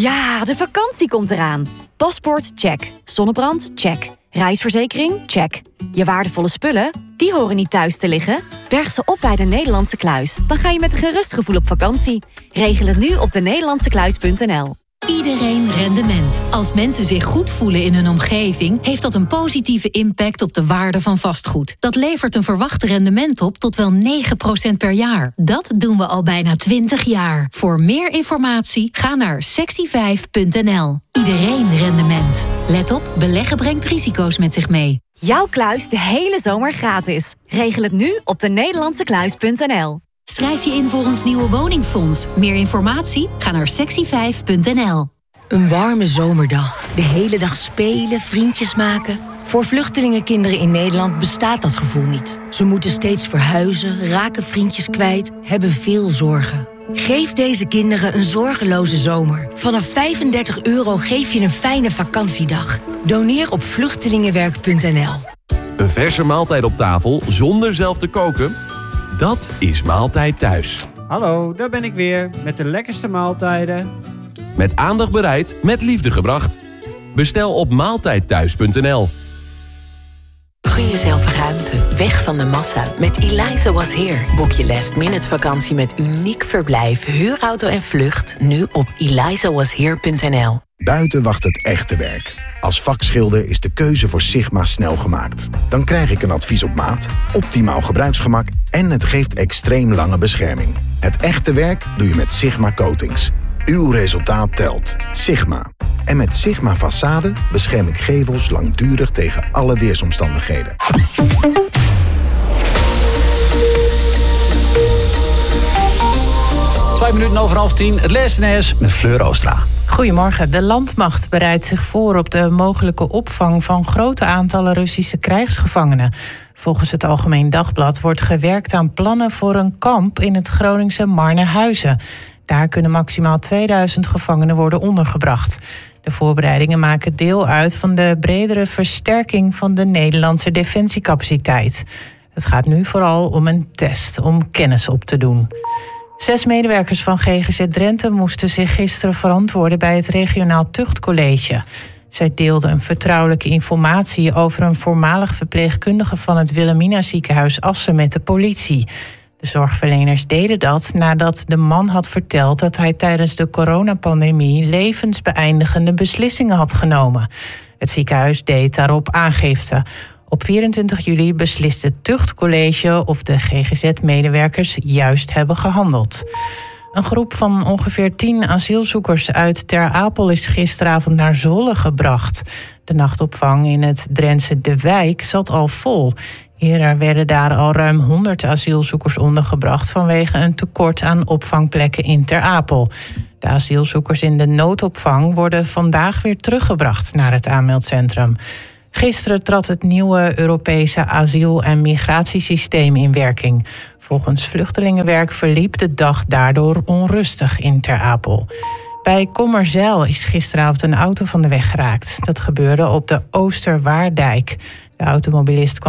Ja, de vakantie komt eraan. Paspoort, check. Zonnebrand, check. Reisverzekering, check. Je waardevolle spullen, die horen niet thuis te liggen. Berg ze op bij de Nederlandse Kluis. Dan ga je met een gerust gevoel op vakantie. Regel het nu op denederlandsekluis.nl. Iedereen rendement. Als mensen zich goed voelen in hun omgeving, heeft dat een positieve impact op de waarde van vastgoed. Dat levert een verwacht rendement op tot wel 9% per jaar. Dat doen we al bijna 20 jaar. Voor meer informatie ga naar sexy5.nl. Iedereen rendement. Let op, beleggen brengt risico's met zich mee. Jouw kluis de hele zomer gratis. Regel het nu op denederlandsekluis.nl. Schrijf je in voor ons nieuwe woningfonds. Meer informatie? Ga naar sexy5.nl. Een warme zomerdag. De hele dag spelen, vriendjes maken. Voor vluchtelingenkinderen in Nederland bestaat dat gevoel niet. Ze moeten steeds verhuizen, raken vriendjes kwijt, hebben veel zorgen. Geef deze kinderen een zorgeloze zomer. Vanaf €35 geef je een fijne vakantiedag. Doneer op vluchtelingenwerk.nl. Een verse maaltijd op tafel zonder zelf te koken? Dat is Maaltijd Thuis. Hallo, daar ben ik weer met de lekkerste maaltijden. Met aandacht bereid, met liefde gebracht. Bestel op maaltijdthuis.nl. Gun jezelf ruimte, weg van de massa. Met Eliza Was Here boek je last-minute vakantie met uniek verblijf, huurauto en vlucht nu op elizawashere.nl. Buiten wacht het echte werk. Als vakschilder is de keuze voor Sigma snel gemaakt. Dan krijg ik een advies op maat, optimaal gebruiksgemak en het geeft extreem lange bescherming. Het echte werk doe je met Sigma Coatings. Uw resultaat telt. Sigma. En met Sigma Façade bescherm ik gevels langdurig tegen alle weersomstandigheden. Twee minuten over 9:30. Het leesnes met Fleur Oostra. Goedemorgen. De landmacht bereidt zich voor op de mogelijke opvang van grote aantallen Russische krijgsgevangenen. Volgens het Algemeen Dagblad wordt gewerkt aan plannen voor een kamp in het Groningse Marnehuizen. Daar kunnen maximaal 2000 gevangenen worden ondergebracht. De voorbereidingen maken deel uit van de bredere versterking van de Nederlandse defensiecapaciteit. Het gaat nu vooral om een test om kennis op te doen. 6 medewerkers van GGZ Drenthe moesten zich gisteren verantwoorden bij het regionaal tuchtcollege. Zij deelden een vertrouwelijke informatie over een voormalig verpleegkundige van het Wilhelmina ziekenhuis Assen met de politie. De zorgverleners deden dat nadat de man had verteld dat hij tijdens de coronapandemie levensbeëindigende beslissingen had genomen. Het ziekenhuis deed daarop aangifte. Op 24 juli beslist het tuchtcollege of de GGZ-medewerkers juist hebben gehandeld. Een groep van ongeveer 10 asielzoekers uit Ter Apel is gisteravond naar Zwolle gebracht. De nachtopvang in het Drentse De Wijk zat al vol. Eerder werden daar al ruim 100 asielzoekers ondergebracht vanwege een tekort aan opvangplekken in Ter Apel. De asielzoekers in de noodopvang worden vandaag weer teruggebracht naar het aanmeldcentrum. Gisteren trad het nieuwe Europese asiel- en migratiesysteem in werking. Volgens Vluchtelingenwerk verliep de dag daardoor onrustig in Ter Apel. Bij Kommerzijl is gisteravond een auto van de weg geraakt. Dat gebeurde op de Oosterwaardijk. De automobilist kwam